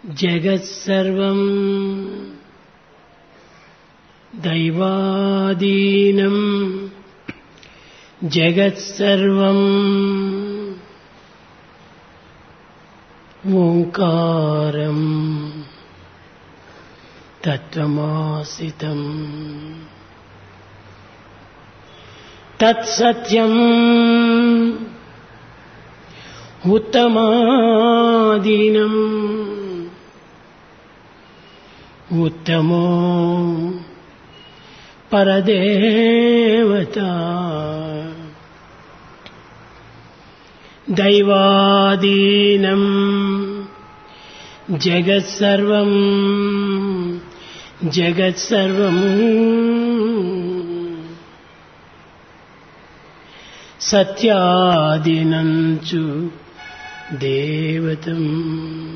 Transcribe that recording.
జగత్సర్వం దైవాధీనం జగత్సర్వం ఓంకారం తత్వమాసితం తత్సత్యం ఉత్తమాధీనం ఉత్తమో పరదేవత దైవాధీనం జగత్సర్వం జగత్సర్వం సత్యాధీనంచు దేవతం